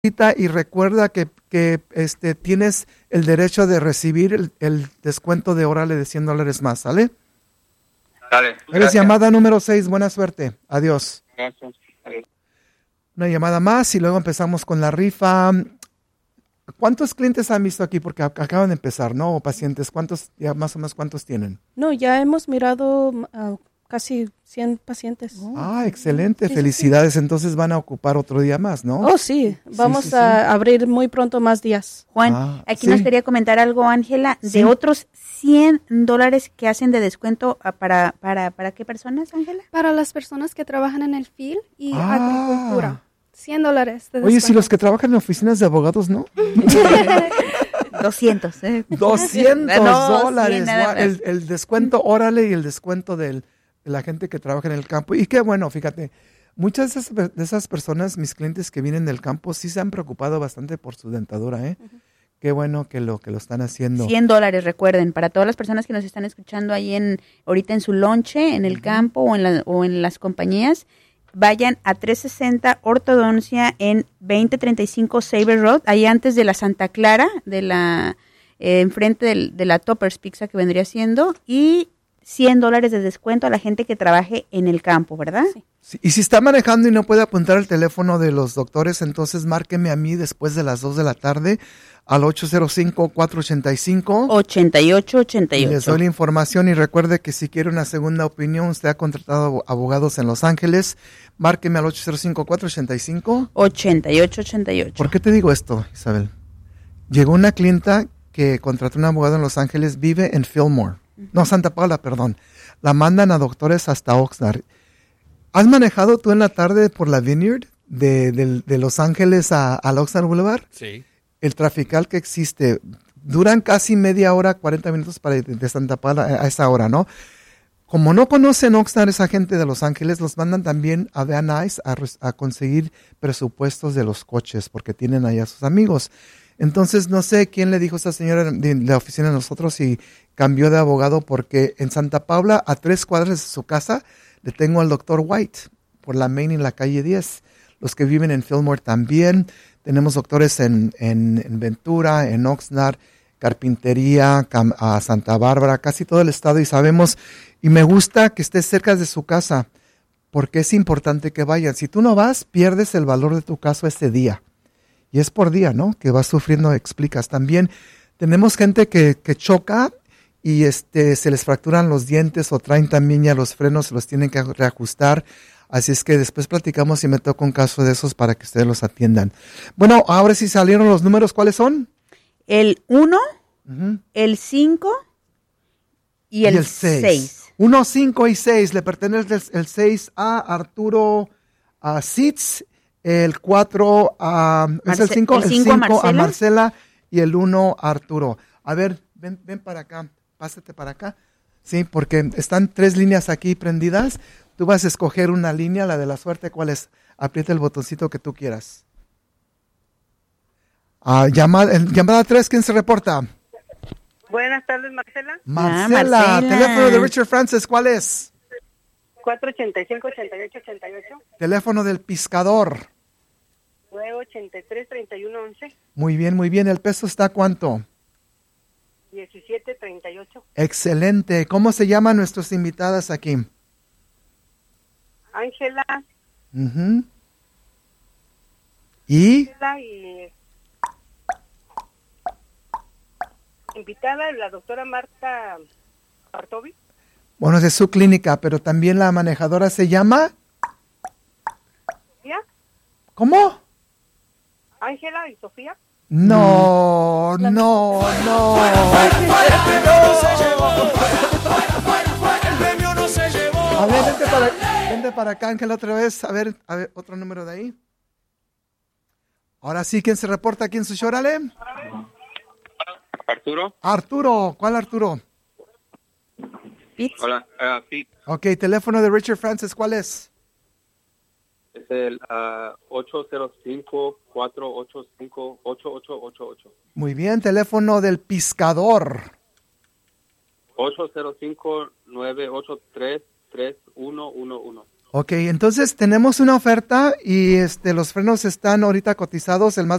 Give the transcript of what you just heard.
y recuerda que tienes el derecho de recibir el descuento de Órale de $100 más, ¿sale? Dale. Eres llamada número 6, buena suerte. Adiós. Gracias. Adiós. Una llamada más y luego empezamos con la rifa. ¿Cuántos clientes han visto aquí? Porque acaban de empezar, ¿no? O pacientes, ¿cuántos, ya más o menos cuántos tienen? No, ya hemos mirado casi 100 pacientes. Excelente, Sí, felicidades. Entonces van a ocupar otro día más, ¿no? Oh, sí, vamos a abrir muy pronto más días. Juan, aquí sí. nos quería comentar algo, Ángela, Sí. de otros $100 que hacen de descuento para qué personas, Ángela. Para las personas que trabajan en el field y Ah. agricultura. $100 de descuento. Oye, si los que trabajan en oficinas de abogados, ¿no? 200. $200. No, sí, nada más. El descuento Órale y el descuento de la gente que trabaja en el campo. Y qué bueno, fíjate, muchas de esas personas, mis clientes que vienen del campo, sí se han preocupado bastante por su dentadura, ¿eh? Uh-huh. Qué bueno que lo están haciendo. $100, recuerden, para todas las personas que nos están escuchando ahí ahorita en su lonche, en el campo o en las compañías, vayan a 360 Ortodoncia en 2035 Saber Road, ahí antes de la Santa Clara, enfrente de la Toppers Pizza que vendría siendo, y $100 de descuento a la gente que trabaje en el campo, ¿verdad? Sí. Sí, y si está manejando y no puede apuntar el teléfono de los doctores, entonces márqueme a mí después de las 2 de la tarde al 805-485. 8888. Les doy la información y recuerde que si quiere una segunda opinión, usted ha contratado abogados en Los Ángeles, márqueme al 805-485. 8888. ¿Por qué te digo esto, Isabel? Llegó una clienta que contrató un abogado en Los Ángeles, vive en Fillmore. No, Santa Paula, perdón. La mandan a doctores hasta Oxnard. ¿Has manejado tú en la tarde por la Vineyard de Los Ángeles al Oxnard Boulevard? Sí. El trafical que existe, duran casi media hora, 40 minutos de Santa Paula a esa hora, ¿no? Como no conocen Oxnard, esa gente de Los Ángeles, los mandan también a Van Nuys a conseguir presupuestos de los coches, porque tienen allá a sus amigos. Entonces, no sé quién le dijo a esta señora de la oficina de nosotros y cambió de abogado, porque en Santa Paula, a 3 cuadras de su casa, le tengo al doctor White, por la Main y la calle 10. Los que viven en Fillmore también. Tenemos doctores en Ventura, en Oxnard, Carpintería, a Santa Bárbara, casi todo el estado, y sabemos, y me gusta que estés cerca de su casa, porque es importante que vayan. Si tú no vas, pierdes el valor de tu caso ese día. Y es por día, ¿no? Que vas sufriendo, explicas. También tenemos gente que choca y se les fracturan los dientes o traen también ya los frenos, los tienen que reajustar. Así es que después platicamos si me toca un caso de esos para que ustedes los atiendan. Bueno, ahora sí salieron los números, ¿cuáles son? El 1, Uh-huh. el 5 y el 6. 1, 5 y 6. Le pertenece el 6 a Arturo Sitz, el 4 a... ¿Es el 5? El 5 a Marcela y el 1 a Arturo. A ver, ven para acá, pásate para acá. Sí, porque están 3 líneas aquí prendidas. Tú vas a escoger una línea, la de la suerte. ¿Cuál es? Aprieta el botoncito que tú quieras. Llamada 3, ¿quién se reporta? Buenas tardes, Marcela. Marcela. Teléfono de Richard Francis, ¿cuál es? 485-8888. Teléfono del Pescador. 983-3111. Muy bien, muy bien. ¿El peso está cuánto? 1738. Excelente. ¿Cómo se llaman nuestras invitadas aquí? Ángela. Uh-huh. ¿Y? Ángela y invitada la doctora Marta Bartovi. Bueno, es de su clínica, pero también la manejadora se llama... ¿Sofía? ¿Cómo? Ángela y Sofía. No. El premio no se llevó. A ver, vente para acá, Ángela, otra vez. A ver, otro número de ahí. Ahora sí, ¿quién se reporta aquí en su show? Órale. Arturo. Arturo, ¿cuál Arturo? Pete. Hola, Pete. Ok, teléfono de Richard Francis, ¿cuál es? Es el 805-485-8888. Muy bien, teléfono del Pescador. 805-983-3111. Ok, entonces tenemos una oferta y los frenos están ahorita cotizados. El más